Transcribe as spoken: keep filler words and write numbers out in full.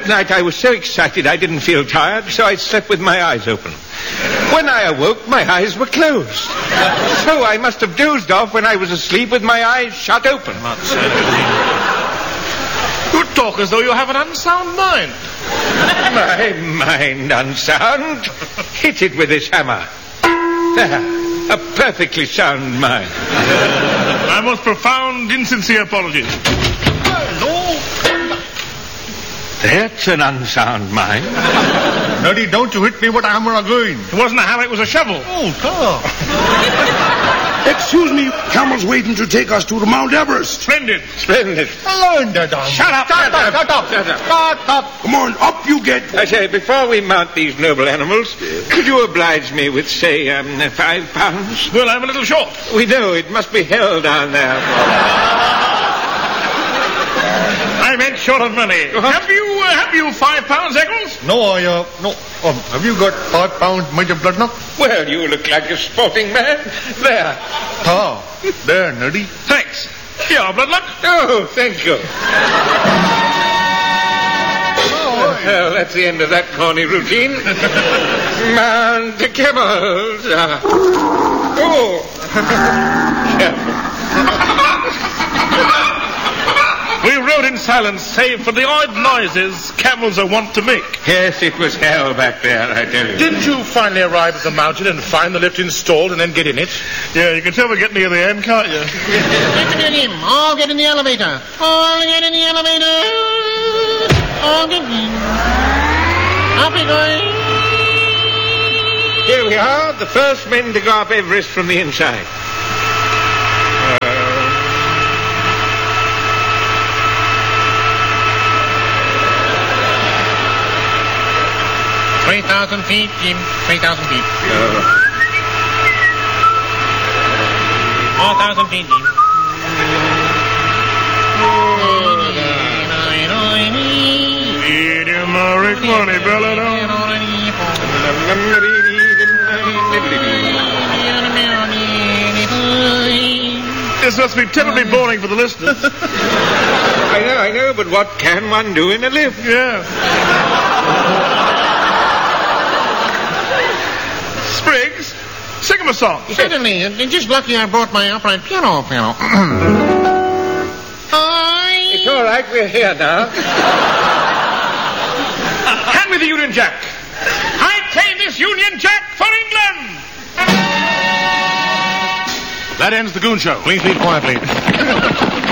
night I was so excited I didn't feel tired, so I slept with my eyes open. When I awoke, my eyes were closed. So I must have dozed off when I was asleep with my eyes shut open. Not so. You talk as though you have an unsound mind. My mind unsound? Hit it with this hammer. There, a perfectly sound mind. My most profound, insincere apologies. That's an unsound mind. Nutty, don't you hit me with a hammer again. It wasn't a hammer, it was a shovel. Oh, God. Excuse me, Camel's waiting to take us to the Mount Everest. Splendid. Splendid. Splendid. Shut up, shut up, shut up, shut up. Shut up. Come on, up you get. I say, before we mount these noble animals, could you oblige me with, say, um, five pounds? Well, I'm a little short. We know it must be hell down there. I meant short of money. What? Have you, uh, have you five pounds, Eccles? No, I, uh, no. Um, have you got five pounds, Major Bloodnut? Well, you look like a sporting man. There. Ah, there, Nutty. Thanks. Here, Bloodluck. Oh, thank you. Oh, Well, that's the end of that corny routine. Mount the camels. Uh, oh. We rode in silence, save for the odd noises camels are wont to make. Yes, it was hell back there, I tell you. Didn't you finally arrive at the mountain and find the lift installed and then get in it? Yeah, you can tell we're getting near the end, can't you? Get in. All get in the elevator. All get in the elevator. All get in. Up we go. Here we are, the first men to go up Everest from the inside. Three thousand feet, Jim. Three thousand feet. Four thousand feet, Jim. Need him a Rick money, Belladonna. This must be terribly boring for the listeners. I know, I know, but what can one do in a lift? Yeah. Spriggs, sing him a song. Certainly. uh, Just lucky I brought my upright piano, fellow. It's all right, we're here now. Hand me the Union Jack. I claim this Union Jack for England. That ends the Goon Show. Please leave quietly.